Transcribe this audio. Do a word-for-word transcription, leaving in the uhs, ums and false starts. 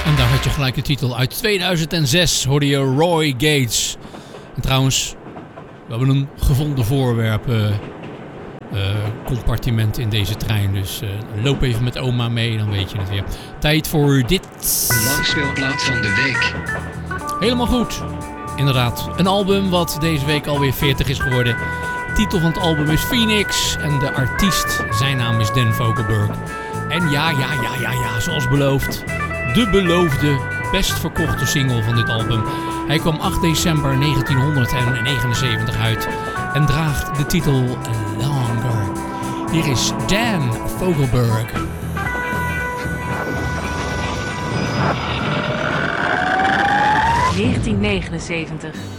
En daar had je gelijk de titel. Uit tweeduizend zes hoorde je Roy Gates. En trouwens, we hebben een gevonden voorwerp uh, uh, compartiment in deze trein. Dus uh, loop even met oma mee, dan weet je het weer. Tijd voor dit. Langspeelplaat van de week. Helemaal goed. Inderdaad, een album wat deze week alweer veertig is geworden. De titel van het album is Phoenix. En de artiest, zijn naam is Dan Fogelberg. En ja, ja, ja, ja, ja, zoals beloofd. De beloofde, best verkochte single van dit album. Hij kwam acht december negentienhonderdnegenenzeventig uit. En draagt de titel Longer. Hier is Dan Fogelberg. negentien negenenzeventig.